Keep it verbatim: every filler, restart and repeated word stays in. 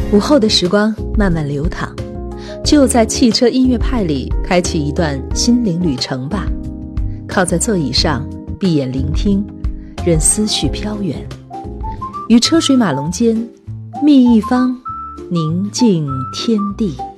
午后的时光慢慢流淌，就在汽车音乐派里开启一段心灵旅程吧。靠在座椅上，闭眼聆听，任思绪飘远，于车水马龙间觅一方宁静天地。